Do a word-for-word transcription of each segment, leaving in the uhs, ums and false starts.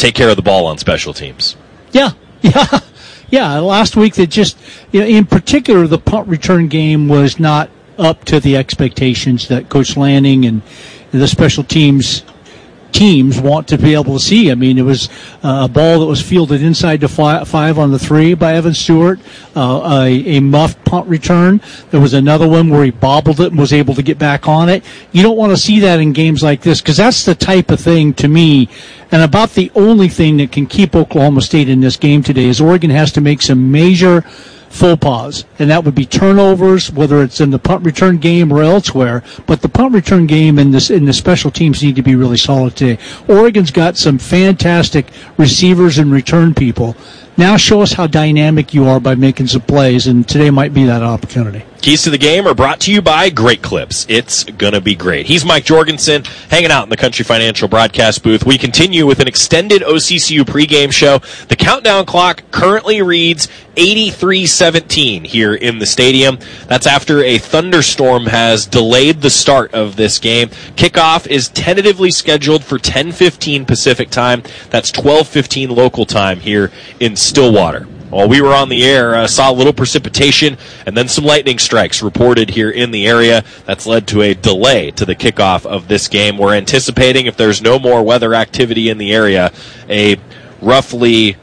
take care of the ball on special teams. Yeah, yeah, yeah. Last week, that just, in particular, the punt return game was not up to the expectations that Coach Lanning and the special teams teams want to be able to see. I mean, it was uh, a ball that was fielded inside the fi- five on the three by Evan Stewart, uh, a, a muffed punt return. There was another one where he bobbled it and was able to get back on it. You don't want to see that in games like this, because that's the type of thing, to me, and about the only thing that can keep Oklahoma State in this game today is Oregon has to make some major faux pas, and that would be turnovers, whether it's in the punt return game or elsewhere. But the punt return game and this in the special teams need to be really solid today. Oregon's got some fantastic receivers and return people. Now show us how dynamic you are by making some plays, and today might be that opportunity. Keys to the Game are brought to you by Great Clips. It's going to be great. He's Mike Jorgensen, hanging out in the Country Financial broadcast booth. We continue with an extended O C C U pregame show. The countdown clock currently reads eighty-three seventeen here in the stadium. That's after a thunderstorm has delayed the start of this game. Kickoff is tentatively scheduled for ten fifteen Pacific time. That's twelve fifteen local time here in Stillwater. While we were on the air, uh, saw a little precipitation and then some lightning strikes reported here in the area. That's led to a delay to the kickoff of this game. We're anticipating, if there's no more weather activity in the area, a roughly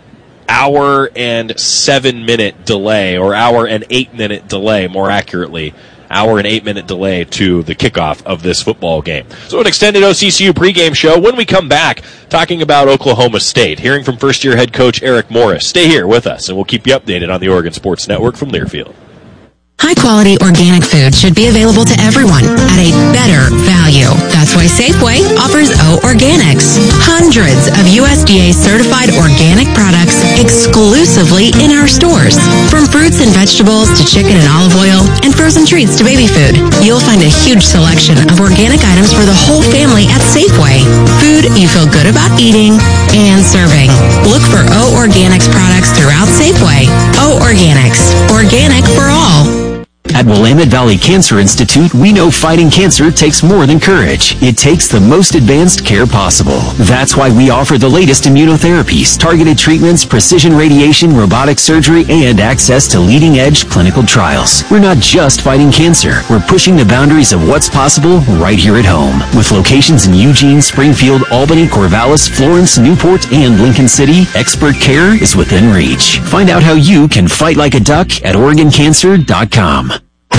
hour and seven minute delay, or hour and eight minute delay, more accurately. Hour and eight minute delay to the kickoff of this football game. So an extended O C C U pregame show. When we come back, talking about Oklahoma State, hearing from first year head coach Eric Morris. Stay here with us, and we'll keep you updated on the Oregon Sports Network from Learfield. High-quality organic food should be available to everyone at a better value. That's why Safeway offers O Organics. Hundreds of U S D A-certified organic products exclusively in our stores. From fruits and vegetables to chicken and olive oil and frozen treats to baby food, you'll find a huge selection of organic items for the whole family at Safeway. Food you feel good about eating and serving. Look for O Organics products throughout Safeway. O Organics. Organic for all. At Willamette Valley Cancer Institute, we know fighting cancer takes more than courage. It takes the most advanced care possible. That's why we offer the latest immunotherapies, targeted treatments, precision radiation, robotic surgery, and access to leading-edge clinical trials. We're not just fighting cancer. We're pushing the boundaries of what's possible right here at home. With locations in Eugene, Springfield, Albany, Corvallis, Florence, Newport, and Lincoln City, expert care is within reach. Find out how you can fight like a duck at Oregon Cancer dot com.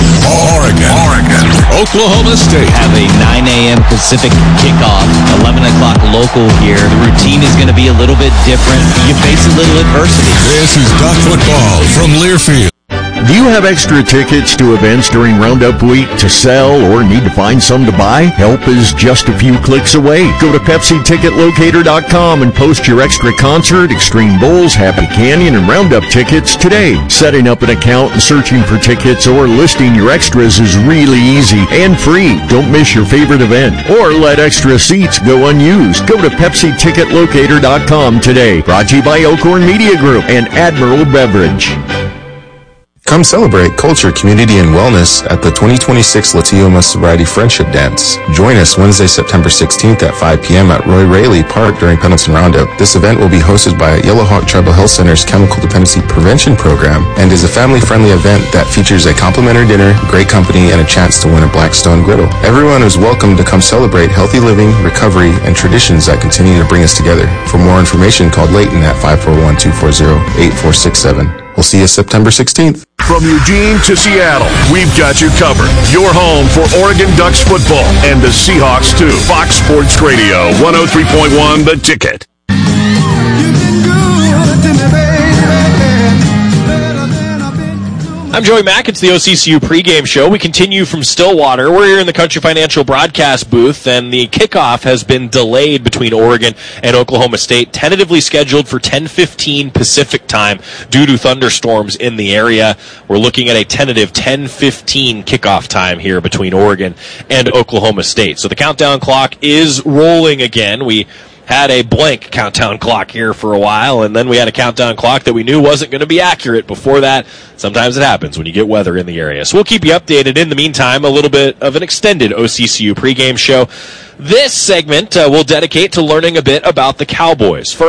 Oregon, Oregon, Oklahoma State have a nine a.m. Pacific kickoff, eleven o'clock local here. The routine is going to be a little bit different. You face a little adversity. This is Duck Football from Learfield. Do you have extra tickets to events during Roundup Week to sell or need to find some to buy? Help is just a few clicks away. Go to Pepsi Ticket Locator dot com and post your extra concert, Extreme Bulls, Happy Canyon, and Roundup tickets today. Setting up an account and searching for tickets or listing your extras is really easy and free. Don't miss your favorite event or let extra seats go unused. Go to Pepsi Ticket Locator dot com today. Brought to you by Elkhorn Media Group and Admiral Beverage. Come celebrate culture, community, and wellness at the twenty twenty-six Latioma Sobriety Friendship Dance. Join us Wednesday, September sixteenth at five p.m. at Roy Raley Park during Pendleton Roundup. This event will be hosted by Yellowhawk Tribal Health Center's Chemical Dependency Prevention Program and is a family-friendly event that features a complimentary dinner, great company, and a chance to win a Blackstone griddle. Everyone is welcome to come celebrate healthy living, recovery, and traditions that continue to bring us together. For more information, call Leighton at five four one, two four zero, eight four six seven. We'll see you September sixteenth. From Eugene to Seattle, we've got you covered. Your home for Oregon Ducks football and the Seahawks too. Fox Sports Radio, one oh three point one, The Ticket. I'm Joey Mack. It's the O C C U pregame show. We continue from Stillwater. We're here in the Country Financial broadcast booth, and the kickoff has been delayed between Oregon and Oklahoma State, tentatively scheduled for ten fifteen Pacific time due to thunderstorms in the area. We're looking at a tentative ten fifteen kickoff time here between Oregon and Oklahoma State. So the countdown clock is rolling again. We had a blank countdown clock here for a while, and then we had a countdown clock that we knew wasn't going to be accurate before that. Sometimes it happens when you get weather in the area. So we'll keep you updated. In the meantime, a little bit of an extended O C C U pregame show. This segment uh, we'll dedicate to learning a bit about the Cowboys. First,